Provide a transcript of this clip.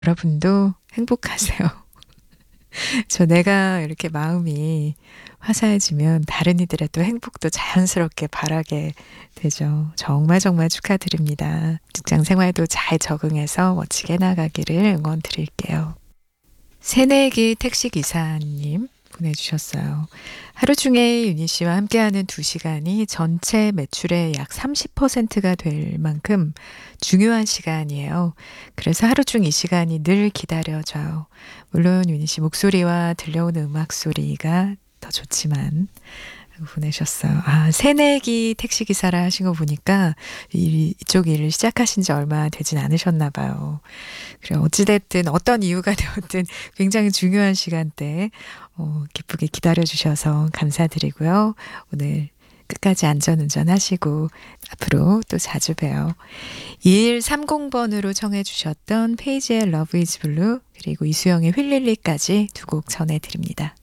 여러분도 행복하세요. 저 내가 이렇게 마음이 화사해지면 다른 이들의 또 행복도 자연스럽게 바라게 되죠. 정말 정말 축하드립니다. 직장 생활도 잘 적응해서 멋지게 나가기를 응원 드릴게요. 새내기 택시기사님 보내주셨어요. 하루 중에 유니 씨와 함께하는 2시간이 전체 매출의 약 30%가 될 만큼 중요한 시간이에요. 그래서 하루 중 이 시간이 늘 기다려져요. 물론 유니 씨 목소리와 들려오는 음악 소리가 더 좋지만 보내셨어요. 아, 새내기 택시기사라 하신 거 보니까 이쪽 일을 시작하신 지 얼마 되진 않으셨나 봐요. 그래, 어찌됐든 어떤 이유가 되었든 굉장히 중요한 시간대 기쁘게 기다려주셔서 감사드리고요. 오늘 끝까지 안전운전 하시고 앞으로 또 자주 봬요. 2130번으로 청해 주셨던 페이지의 Love is Blue 그리고 이수영의 휠릴리까지 두 곡 전해드립니다.